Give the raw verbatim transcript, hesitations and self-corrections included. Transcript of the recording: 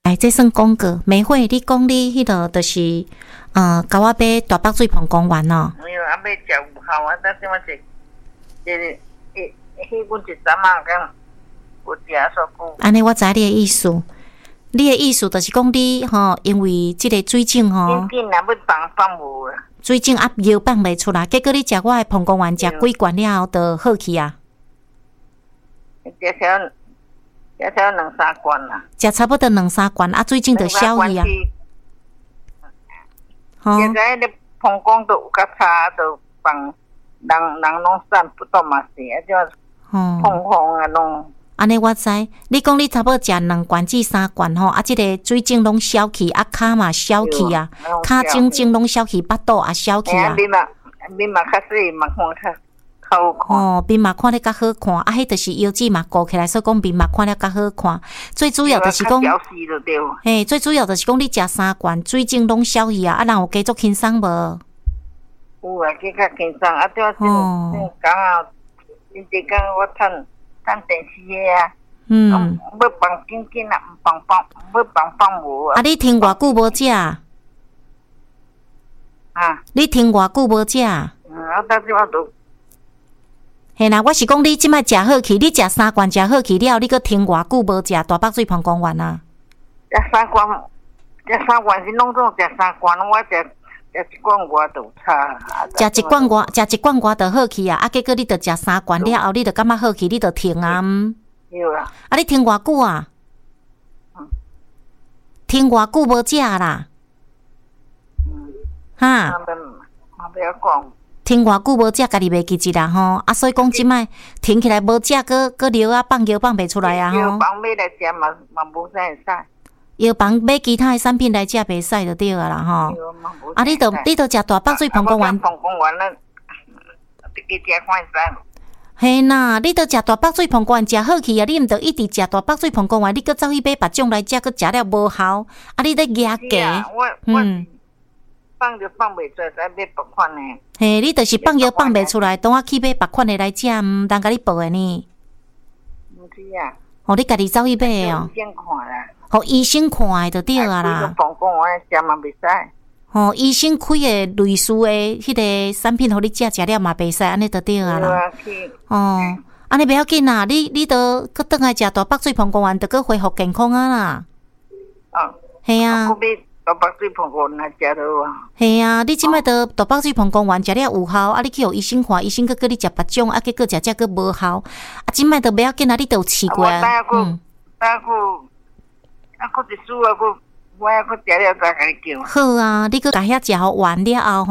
哎，这算广告。美惠，你讲你迄个就是，呃，甲我买大北水盆公园哦。 没有，啊，要食有效啊！但是我一一一，迄阮一阵啊，敢有食煞久。 安尼我知你的意思，你的意思就是讲你吼，因为即个水肿吼， 紧紧啊，要放放无啊。 水肿啊药放袂出来，结果你食我的盆公园食几罐了后，就好去啊。 食条食条两三罐啦。 食差不多两三罐，啊，水肿就消去啊。 吼。现在咧膀胱都有较差，都放人人拢散不动嘛是，啊，就痛风啊拢。 安尼我知，你讲你差不多食两罐至三罐吼，啊，即个水肿拢消去，啊，骹嘛消去啊，骹肿肿拢消去，巴肚也消去啊。 面嘛面嘛较细，嘛看较好看。 哦，面嘛看得较好看，啊，迄就是腰子嘛鼓起来，所以讲面嘛看得较好看。最主要就是讲，嘿，最主要就是讲你食三罐，水肿拢消去啊，啊，人有加足轻松无？ 有啊，加较轻松，啊，对啊，这刚好，今日讲我趁。看电视的啊，嗯，要放紧紧啊，唔放放，要放放无啊。 啊，你听偌久无食？ 啊， 你听偌久无食？ 嗯，啊，到即我都。 嘿啦，我是讲你即摆食好去，你食三罐食好去了，你搁听偌久无食大北水盆公园啊？ 食三罐，食三罐是拢总食三罐，我食。食一罐外就差， 食一罐外，食一罐外就好去啊！啊，结果你着食三罐了后，你着感觉好去，你着停啊！ 有啊！ 啊，你停偌久啊？停偌久无食啦？ 嗯， 哈？ 嘛不要讲。 停偌久无食，家己袂记一啦吼！啊，所以讲即摆停起来无食，搁搁尿啊放尿放袂出来啊吼！ 药房买来食嘛嘛无啥会使。 药房买其他的产品来食袂使就对啊啦吼。啊，你都你都食大北水盆公园。 盆公园咱自己食看使。 嘿呐，你都食大北水盆公园食好去啊！你毋着一直食大北水盆公园，你搁走去买别种来食，搁食了无效。啊，你咧压价。 嗯。放就放袂出来，再买别款的。 嘿，你就是放药放袂出来，等我去买别款的来食，毋通甲你报的呢。 毋是啊。 哦，你家己走去买的哦。 先看啦。 互医生看的就对啊啦。 膀胱丸食嘛袂使。 吼，医生开的类似的迄个产品，互你食食了嘛袂使，安尼就对啊啦。哦，安尼袂要紧啦，你你都搁转来食大北水盆公园，就搁恢复健康啊啦。 哦， 系啊。 大北水盆公园来食落啊。 系啊，你即摆到大北水盆公园食了有效，啊，你去互医生看，医生搁叫你食别种，啊，结果食食搁无效，啊，即摆都袂要紧啦，你都有试过啊。 嗯。啊，佫啊，佫一输啊，佫我还佫食了再甲你叫。 好啊，你佫甲遐食好完了后。